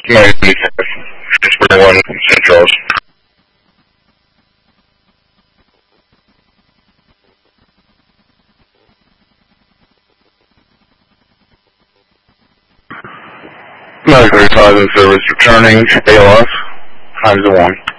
Maybe 641 St. Charles. Medical 35 in service returning ALS, times 1.